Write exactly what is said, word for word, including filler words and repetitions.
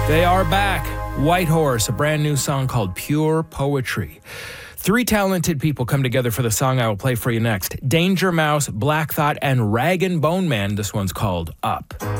They are back. White Horse, a brand new song called Pure Poetry. Three talented people come together for the song I will play for you next. Danger Mouse, Black Thought, and Rag and Bone Man. This one's called Up.